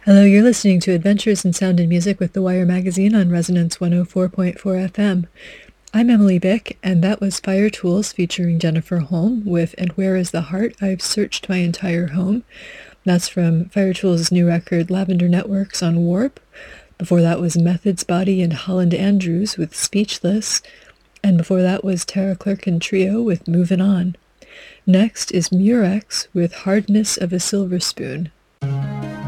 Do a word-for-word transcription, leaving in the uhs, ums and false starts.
Hello, you're listening to Adventures in Sound and Music with The Wire Magazine on Resonance one oh four point four F M. I'm Emily Bick, and that was Fire Tools featuring Jennifer Holm with And Where is the Heart? I've Searched My Entire Home. That's from Fire Tools' new record Lavender Networks on Warp. Before that was Methods Body and Holland Andrews with Speechless. And before that was Tara Clerkin Trio with Movin' On. Next is Murex with Hardness of a Silver Spoon.